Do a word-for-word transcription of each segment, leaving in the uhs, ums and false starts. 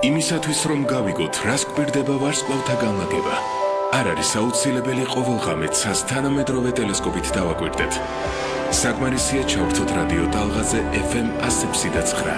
იმისათვის რომ გავიგოთ, რას გვირდება ვარსკვლავთა განლაგება, არ არის აუცილებელი ყოველღამე ცას თანამედროვე ტელესკოპით დავაკვირდეთ. საკმარისია ჩავრთოთ რადიო ტალღაზე ეფ ემ ასი და ცხრა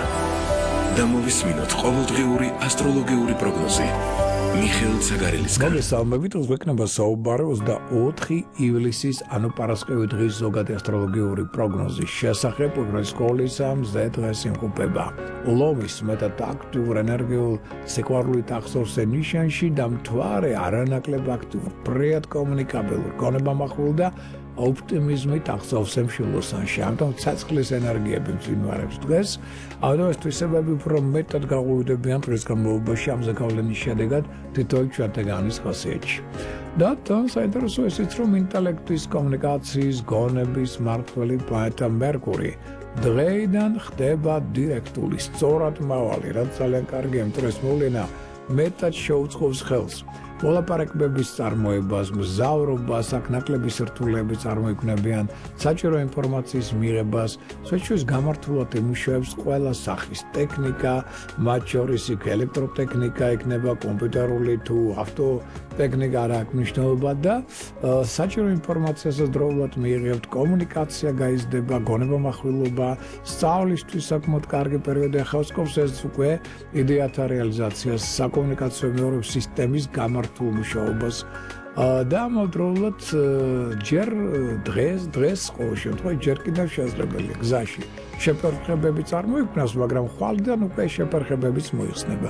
და მოვისმინოთ ყოველდღიური ასტროლოგიური პროგნოზი. მიხეილ ცაგარელისგან. მოგესალმებით, გვექნება საუბარი ოცდაოთხი ივლისის, ანუ პარასკევი დღის ზოგადი ასტროლოგიური პროგნოზის შესახებ, უბრალოდ სკოლის ამზე დღეს იმყოფება. ლომის მეტად აქტიურ ენერგიულ სიყვარულით ახსოვს ნიშანში და მთვარე არანაკლებ აქტიურ, ფრედ კომუნიკაბელურ გონებამახვილ და ოპტიმიზმით ახსოვს შემშულოსანში. ამიტომ ცეცხლის ენერგიები მძინვარებს დღეს. ამიტომ ეს თვისებები უფრო მეტად გაუვიდებიან დღის განმავლობაში ამ ზეგავლენის შედეგად თითოეულ ჩვენთაგანის ხასიათში. და თან საინტერესო ისიც, რომ ინტელექტის, კომუნიკაციის, გონების მმართველი პლანეტა მერკური დღეიდან ხდება დირექტული, სწორად მავალი, რაც ძალიან კარგია, იმიტომ რომ ეს მოვლენა მეტად შეუწყობს ხელს. მოლაპარაკებების წარმოებას, მგზავრობას, აქ ნაკლები სირთულეები წარმოიქმნებიან, საჭირო ინფორმაციის მიღებას, სვეჩვის გამართულად იმუშავებს ყველა სახის ტექნიკა, მათ შორის იქ ელექტროტექნიკა იქნება, კომპიუტერული თუ ავტოტექნიკა არ აქვს მნიშვნელობა და საჭირო ინფორმაციასაც დროულად მიიღებთ, კომუნიკაცია გაიზრდება, გონებამახვილობა, სწავლისთვის საკმაოდ კარგი პერიოდი ახავსკობს ეს უკვე იდეათა რეალიზაციას, საკომუნიკაციო მეორე სისტემის გამართულად მუშაობას და ამავდროულად ჯერ დღეს დღეს ყოველ შემთხვევაში ჯერ კიდევ შესაძლებელია გზაში შეფერხებები წარმოიქმნას, მაგრამ ხვალიდან უკვე შეფერხებებიც მოიხსნება.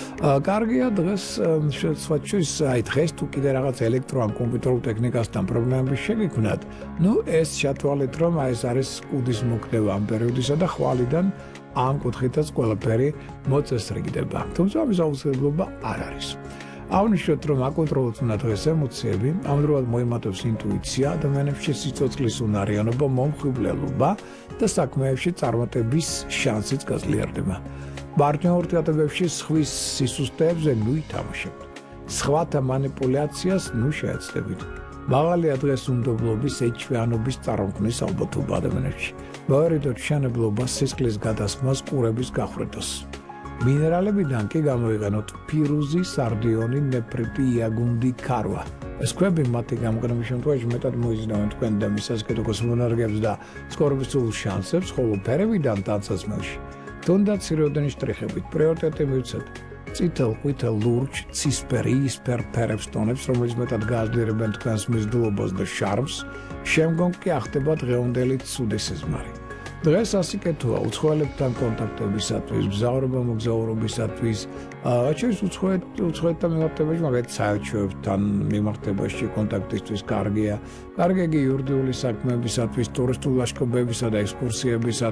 კარგია დღეს შეცვაჩვის აი დღეს თუ კიდე რაღაც ელექტრო ან კომპიუტერულ ტექნიკასთან პრობლემები შეგიქმნათ, ნუ ეს ჩათვალეთ რომ აი ეს არის კუდის მოქმედება ამ პერიოდისა და ხვალიდან ამ კუთხითაც ყველაფერი მოწესრიგდება. თუმცა ამის აუცილებლობა არ არის. აღნიშნოთ, რომ აკონტროლოთ უნდა დღეს ემოციები, ამავდროულად მოიმატებს ინტუიცია, ადამიანებში სიცოცხლის უნარიანობა, მომხიბვლელობა და საქმეებში წარმატების შანსიც გაძლიერდება. პარტნიორ ურთიერთობებში სხვის სისუსტეებზე ნუ ითამაშებთ. სხვათა მანიპულაციას ნუ შეეცდებით. მაღალია დღეს უნდობლობის, ეჭვიანობის წარმოქმნის ალბათობა ადამიანებში. მოერიდოთ მშენებლობას, სისხლის გადასხმას, ყურების გახრებას. მინერალებიდან კი გამოიყენოთ ფირუზი, სარდიონი, ნეფრიტი, იაგუნდი, ქარვა. ეს ქვები მათი გამოყენების შემთხვევაში მეტად მოიზიდავენ თქვენ და მისასკედო კოსმონარგებს და ცხოვრებისულ შანსებს, ხოლო ფერებიდან ტანსაცმელში. თუნდაც სიროდენი შტრიხებით პრიორიტეტი მივცეთ. წითელ, ყვითელ, ლურჯ, ცისფერ, იისფერ ფერებს ტონებს, რომელიც მეტად გააძლიერებენ თქვენს მიზიდულობას და შარმს, შემდგომ კი ახდება დღევანდელი ცუდი სიზმარი. დღეს ასიკეთოა უცხოელებთან კონტაქტებისათვის, მგზავრობა-მოგზაურობისათვის, აჩვენს უცხოეთთან მიმართებაში, მაგალითად საელჩოებთან მიმართებაში კონტაქტისთვის კარგია. კარგია იურიდიული საქმეებისათვის, ტურისტულ ლაშქრობებისა და ექსკურსიებისათვის.